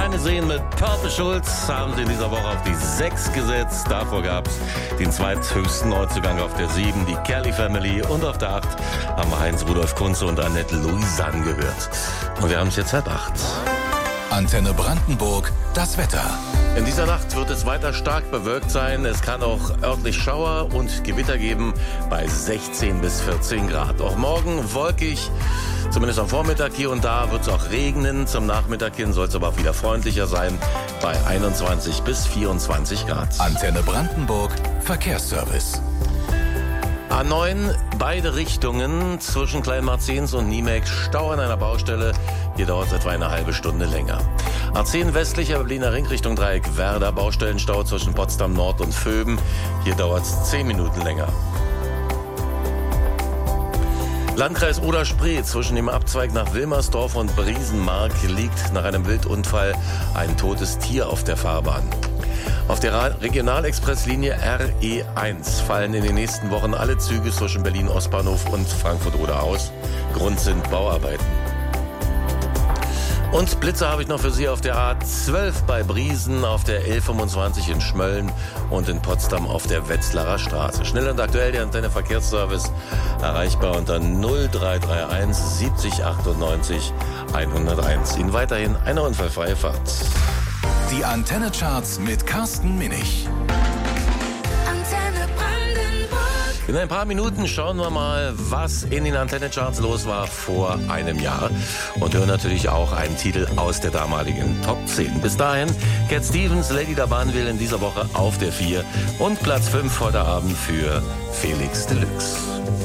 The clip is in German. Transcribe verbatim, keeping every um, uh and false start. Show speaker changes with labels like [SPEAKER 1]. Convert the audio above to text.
[SPEAKER 1] Keine Seen mit Purple Schulz haben sie in dieser Woche auf die sechs gesetzt. Davor gab es den zweithöchsten Neuzugang auf der sieben, die Kelly Family. Und auf der acht haben wir Heinz-Rudolf Kunze und Annette Louisanne gehört. Und wir haben es jetzt halb acht.
[SPEAKER 2] Antenne Brandenburg, das Wetter.
[SPEAKER 1] In dieser Nacht wird es weiter stark bewölkt sein. Es kann auch örtlich Schauer und Gewitter geben bei sechzehn bis vierzehn Grad. Auch morgen wolkig, zumindest am Vormittag hier und da wird es auch regnen. Zum Nachmittag hin soll es aber auch wieder freundlicher sein bei einundzwanzig bis vierundzwanzig Grad.
[SPEAKER 2] Antenne Brandenburg, Verkehrsservice.
[SPEAKER 1] A neun, beide Richtungen zwischen Kleinmarzens und Niemek, Stau an einer Baustelle. Hier dauert es etwa eine halbe Stunde länger. A zehn westlicher Berliner Ring Richtung Dreieck Werder, Baustellenstau zwischen Potsdam Nord und Vöben. Hier dauert es zehn Minuten länger. Landkreis Oder-Spree, zwischen dem Abzweig nach Wilmersdorf und Briesenmark liegt nach einem Wildunfall ein totes Tier auf der Fahrbahn. Auf der Regionalexpresslinie R E eins fallen in den nächsten Wochen alle Züge zwischen Berlin-Ostbahnhof und Frankfurt-Oder aus. Grund sind Bauarbeiten. Und Blitze habe ich noch für Sie auf der A zwölf bei Briesen, auf der L fünfundzwanzig in Schmölln und in Potsdam auf der Wetzlarer Straße. Schnell und aktuell der Antenne Verkehrsservice, erreichbar unter null drei drei eins siebzig achtundneunzig hunderteins. Ihnen weiterhin eine unfallfreie Fahrt.
[SPEAKER 2] Die Antenne-Charts mit Carsten Minich.
[SPEAKER 3] Antenne Brandenburg.
[SPEAKER 1] In ein paar Minuten schauen wir mal, was in den Antenne-Charts los war vor einem Jahr. Und hören natürlich auch einen Titel aus der damaligen Top zehn. Bis dahin, Cat Stevens, Lady da Banville in dieser Woche auf der vier. Und Platz fünf heute Abend für Felix Deluxe.